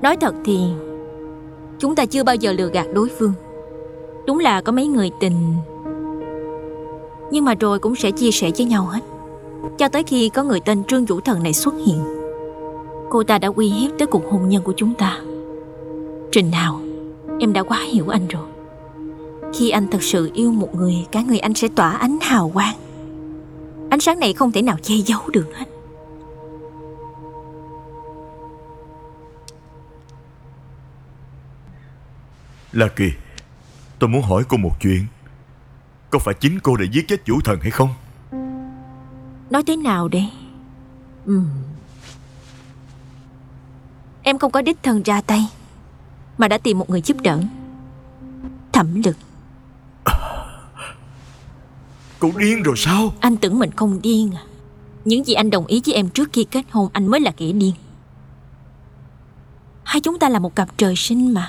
Nói thật thì chúng ta chưa bao giờ lừa gạt đối phương. Đúng là có mấy người tình, nhưng mà rồi cũng sẽ chia sẻ với nhau hết, cho tới khi có người tên Trương Vũ Thần này xuất hiện. Cô ta đã uy hiếp tới cuộc hôn nhân của chúng ta. Trình Hào, em đã quá hiểu anh rồi. Khi anh thật sự yêu một người, cả người anh sẽ tỏa ánh hào quang. Ánh sáng này không thể nào che giấu được hết. La Kỳ, tôi muốn hỏi cô một chuyện. Có phải chính cô đã giết chết Vũ Thần hay không? Nói thế nào đây? Em không có đích thân ra tay, mà đã tìm một người giúp đỡ, Thẩm Lực. Cô điên rồi sao? Anh tưởng mình không điên à? Những gì anh đồng ý với em trước khi kết hôn, anh mới là kẻ điên. Hai chúng ta là một cặp trời sinh mà.